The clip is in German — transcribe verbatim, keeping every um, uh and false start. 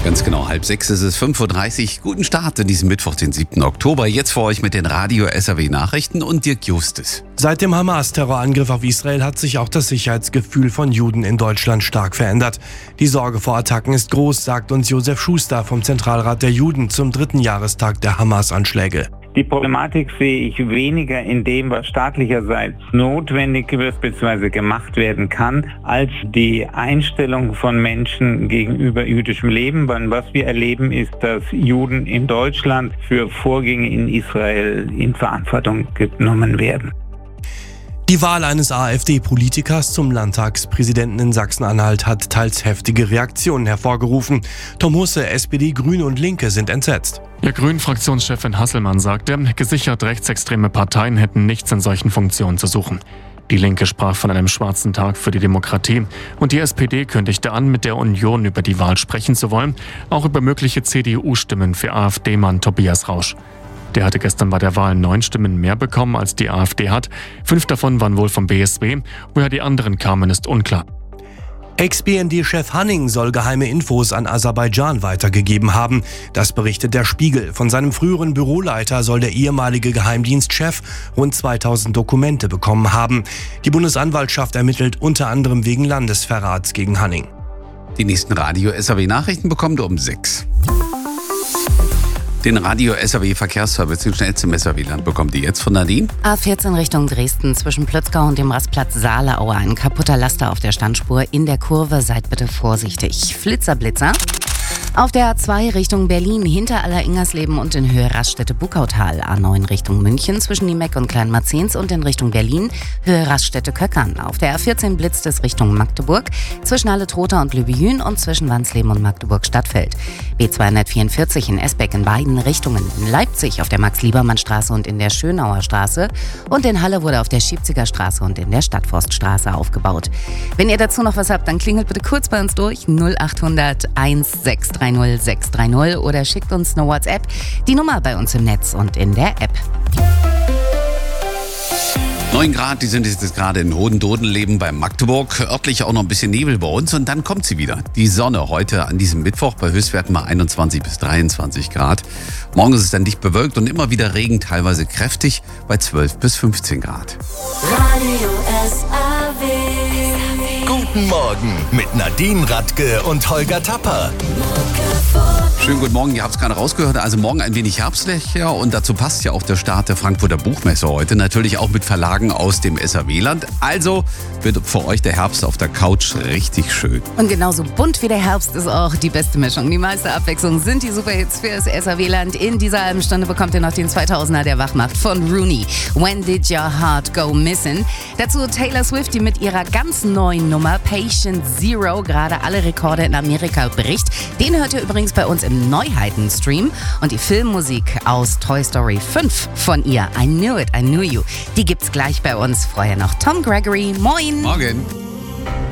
Ganz genau, halb sechs ist es, fünf Uhr dreißig. Guten Start in diesem Mittwoch, den siebten Oktober. Jetzt für euch mit den Radio-S R W-Nachrichten und Dirk Justus. Seit dem Hamas-Terrorangriff auf Israel hat sich auch das Sicherheitsgefühl von Juden in Deutschland stark verändert. Die Sorge vor Attacken ist groß, sagt uns Josef Schuster vom Zentralrat der Juden zum dritten Jahrestag der Hamas-Anschläge. Die Problematik sehe ich weniger in dem, was staatlicherseits notwendig wird bzw. gemacht werden kann, als die Einstellung von Menschen gegenüber jüdischem Leben. Weil was wir erleben, ist, dass Juden in Deutschland für Vorgänge in Israel in Verantwortung genommen werden. Die Wahl eines AfD-Politikers zum Landtagspräsidenten in Sachsen-Anhalt hat teils heftige Reaktionen hervorgerufen. Tom Husse, S P D, Grüne und Linke sind entsetzt. Ja, Grünen-Fraktionschefin Hasselmann sagte, gesichert rechtsextreme Parteien hätten nichts in solchen Funktionen zu suchen. Die Linke sprach von einem schwarzen Tag für die Demokratie und die S P D kündigte an, mit der Union über die Wahl sprechen zu wollen, auch über mögliche C D U-Stimmen für AfD-Mann Tobias Rausch. Der hatte gestern bei der Wahl neun Stimmen mehr bekommen, als die AfD hat. Fünf davon waren wohl vom B S W. Woher die anderen kamen, ist unklar. Ex-B N D-Chef Hanning soll geheime Infos an Aserbaidschan weitergegeben haben. Das berichtet der Spiegel. Von seinem früheren Büroleiter soll der ehemalige Geheimdienstchef rund zweitausend Dokumente bekommen haben. Die Bundesanwaltschaft ermittelt unter anderem wegen Landesverrats gegen Hanning. Die nächsten Radio-S R W-Nachrichten bekommt ihr um sechs. Den Radio-S R W-Verkehrsservice, den schnellsten im S R W-Land, bekommt ihr jetzt von Nadine. A vierzehn Richtung Dresden zwischen Plötzgau und dem Rastplatz Saaleaue. Ein kaputter Laster auf der Standspur in der Kurve. Seid bitte vorsichtig. Flitzer, Blitzer. Auf der A zwei Richtung Berlin hinter Aller-Ingersleben und in Höhe Raststätte-Buckautal. A neun Richtung München zwischen Niemeck und Kleinmarzens und in Richtung Berlin Höhe Raststätte-Köckern. Auf der A vierzehn blitzt es Richtung Magdeburg zwischen Halle-Trotha und Lübejün und zwischen Wansleben und Magdeburg-Stadtfeld. B zweihundertvierundvierzig in Esbeck in beiden Richtungen. In Leipzig auf der Max-Liebermann-Straße und in der Schönauer Straße. Und in Halle wurde auf der Schiebziger Straße und in der Stadtforststraße aufgebaut. Wenn ihr dazu noch was habt, dann klingelt bitte kurz bei uns durch null achthundert eins sechs drei null sechs drei null oder schickt uns eine WhatsApp. Die Nummer bei uns im Netz und in der App. neun Grad, die sind jetzt gerade in Hohendodenleben bei Magdeburg. Örtlich auch noch ein bisschen Nebel bei uns und dann kommt sie wieder. Die Sonne heute an diesem Mittwoch bei Höchstwerten mal einundzwanzig bis dreiundzwanzig Grad. Morgen ist es dann dicht bewölkt und immer wieder Regen, teilweise kräftig bei zwölf bis fünfzehn Grad. Radio S R W. Guten Morgen mit Nadine Radke und Holger Tapper. Schönen guten Morgen, ihr habt es gerade rausgehört. Also morgen ein wenig herbstlicher und dazu passt ja auch der Start der Frankfurter Buchmesse heute. Natürlich auch mit Verlagen aus dem S R W-Land. Also wird für euch der Herbst auf der Couch richtig schön. Und genauso bunt wie der Herbst ist auch die beste Mischung. Die meiste Abwechslung sind die Superhits für das S R W-Land. In dieser halben Stunde bekommt ihr noch den zweitausender, der wach macht, von Rooney. When Did Your Heart Go Missing? Dazu Taylor Swift, die mit ihrer ganz neuen Nummer Patient Zero gerade alle Rekorde in Amerika bricht. Den hört ihr übrigens bei uns im Neuheiten-Stream. Und die Filmmusik aus Toy Story fünf von ihr, I Knew It, I Knew You, die gibt's gleich bei uns. Vorher noch Tom Gregory. Moin! Morgen!